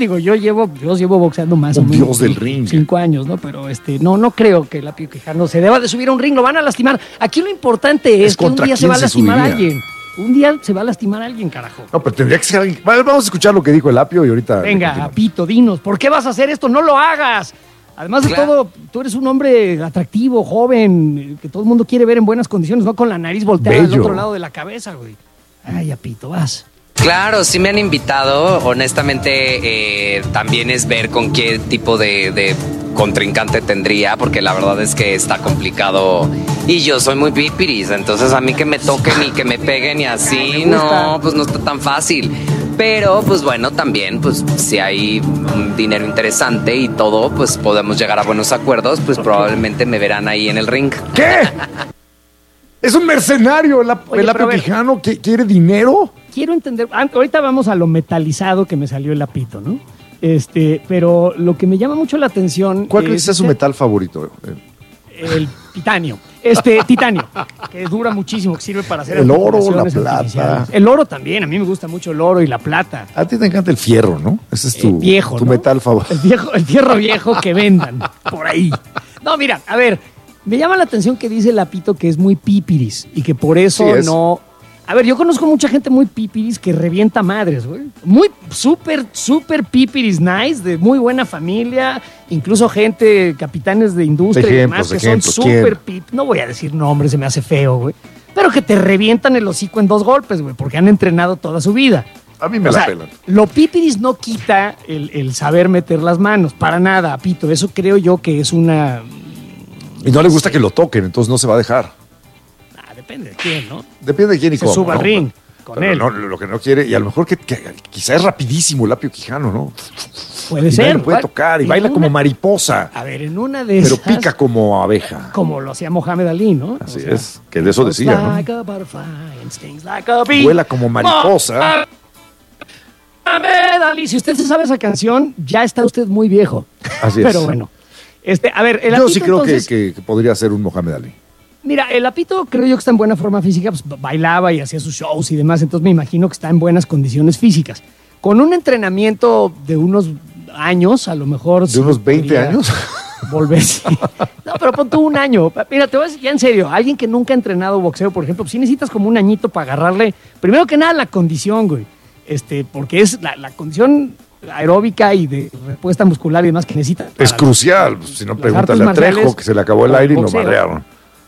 digo, yo llevo boxeando más o menos. Dios del ring. 5 años, ¿no? Pero no creo que el Apio Quijano se deba de subir a un ring, lo van a lastimar. Aquí lo importante es que un día se va a lastimar a alguien. Un día se va a lastimar a alguien, carajo. No, pero tendría que ser alguien. Vamos a escuchar lo que dijo el Apio y ahorita. Venga, Apito, dinos, ¿por qué vas a hacer esto? ¡No lo hagas! Además de todo, tú eres un hombre atractivo, joven, que todo el mundo quiere ver en buenas condiciones, no con la nariz volteada al otro lado de la cabeza, güey. Ay, Apito, vas. Claro, sí me han invitado. Honestamente, también es ver con qué tipo de contrincante tendría, porque la verdad es que está complicado. Y yo soy muy pipiris, entonces a mí que me toquen y que me peguen y así, no, pues no está tan fácil. Pero, pues bueno, también, pues si hay un dinero interesante y todo, pues podemos llegar a buenos acuerdos, pues probablemente me verán ahí en el ring. ¿Qué? Es un mercenario, el Apio Quijano, que quiere dinero. Quiero entender, ahorita vamos a lo metalizado que me salió el Apito, ¿no? Pero lo que me llama mucho la atención... ¿Cuál crees que es su metal favorito? El titanio. Titanio, que dura muchísimo, que sirve para hacer el oro, la plata. El oro también, a mí me gusta mucho el oro y la plata. A ti te encanta el fierro, ¿no? Ese es tu, viejo, tu ¿no? metal favorito. El fierro viejo que vendan, por ahí. No, mira, a ver, me llama la atención que dice el Apito que es muy pipiris y que por eso no... A ver, yo conozco mucha gente muy pipiris que revienta madres, güey. Muy súper pipiris nice, de muy buena familia, incluso gente, capitanes de industria y demás, que son súper pip. No voy a decir nombres, se me hace feo, güey. Pero que te revientan el hocico en 2 golpes, güey, porque han entrenado toda su vida. A mí me la pelan. Lo pipiris no quita el saber meter las manos, para nada, Apito. Eso creo yo que es una... Y no le gusta que lo toquen, entonces no se va a dejar. Depende de quién, ¿no? Depende de quién y cómo. Se suba al ring con él. No, lo que no quiere, y a lo mejor que quizás es rapidísimo el Apio Quijano, ¿no? Puede ser. Lo puede tocar y baila como mariposa. A ver, en una de esas... Pero pica como abeja. Como lo hacía Mohamed Ali, ¿no? Así es, que de eso decía, ¿no? Vuela como mariposa. Mohamed Ali, si usted se sabe esa canción, ya está usted muy viejo. Así es. Pero bueno. A ver, Yo sí creo que podría ser un Mohamed Ali. Mira, el Apito creo yo que está en buena forma física, pues bailaba y hacía sus shows y demás, entonces me imagino que está en buenas condiciones físicas. Con un entrenamiento de unos años, a lo mejor... ¿De unos 20 años? Volverse. No, pero pon tú un año. Mira, te voy a decir ya en serio, alguien que nunca ha entrenado boxeo, por ejemplo, pues sí necesitas como un añito para agarrarle, primero que nada la condición, güey, porque es la condición aeróbica y de respuesta muscular y demás que necesita. Es crucial, si no pregúntale a Trejo, que se le acabó el aire y lo madrearon.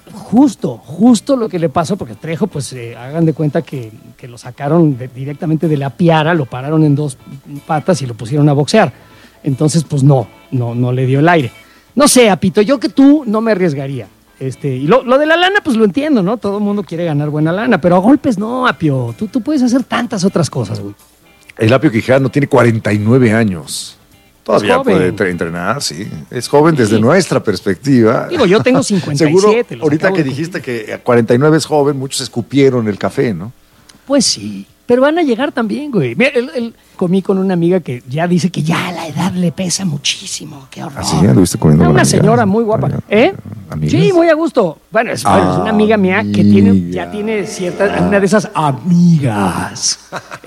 Justo lo que le pasó, porque Trejo, pues hagan de cuenta que lo sacaron directamente de la piara, lo pararon en 2 patas y lo pusieron a boxear. Entonces, pues no le dio el aire. No sé, Apito, yo que tú no me arriesgaría. Y lo de la lana, pues lo entiendo, ¿no? Todo el mundo quiere ganar buena lana, pero a golpes no, Apio. Tú puedes hacer tantas otras cosas, güey. El Apio Quijano tiene 49 años. Todavía puede entrenar, sí. Es joven desde nuestra perspectiva. Digo, yo tengo 57. Seguro, ahorita que dijiste que a 49 es joven, muchos escupieron el café, ¿no? Pues sí, pero van a llegar también, güey. Mira, comí con una amiga que ya dice que ya la edad le pesa muchísimo. Qué horror. ¿Así? ¿Anduviste comiendo con una señora muy guapa. ¿Amigas? Sí, muy a gusto. Bueno, es una amiga mía que ya tiene una de esas amigas.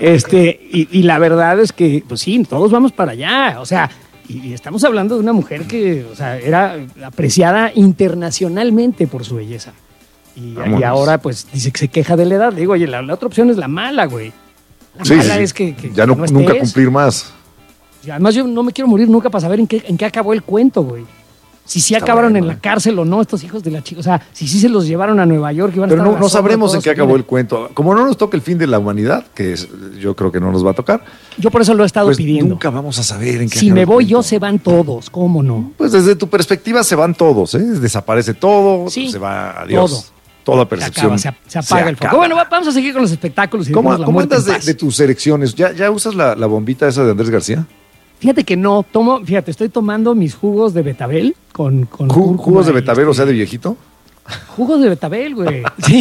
Y la verdad es que, pues sí, todos vamos para allá. O sea, y estamos hablando de una mujer que, o sea, era apreciada internacionalmente por su belleza. Y ahora, pues, dice que se queja de la edad. Le digo, oye, la otra opción es la mala, güey. La mala es que ya no nunca cumplir más. Y además, yo no me quiero morir nunca para saber en qué acabó el cuento, güey. Si sí acabaron en la cárcel o no estos hijos de la chica. O sea, si sí se los llevaron a Nueva York. Pero no sabremos en qué acabó el cuento. Como no nos toca el fin de la humanidad, yo creo que no nos va a tocar. Yo por eso lo he estado pidiendo. Nunca vamos a saber en qué Si me voy yo, se van todos. ¿Cómo no? Pues desde tu perspectiva se van todos, ¿eh? Desaparece todo, se va, adiós. Todo. Toda percepción. Se apaga el foco. Bueno, vamos a seguir con los espectáculos. ¿Cómo andas de tus erecciones? ¿Ya usas la bombita esa de Andrés García? Fíjate que no, estoy tomando mis jugos de betabel con ¿Jugos de betabel, o sea, de viejito? Jugos de betabel, güey. Sí.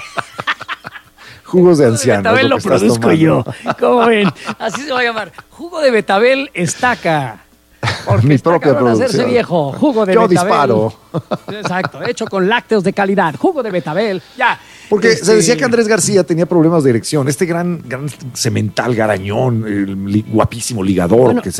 Jugos de anciano. Betabel lo produzco yo. ¿Cómo ven? Así se va a llamar. Jugo de betabel estaca. Porque mi propia producción. Hacerse viejo. Jugo de betabel. Yo disparo. Exacto, hecho con lácteos de calidad. Jugo de betabel. Ya. Porque se decía que Andrés García tenía problemas de erección. Este gran semental garañón, el guapísimo ligador que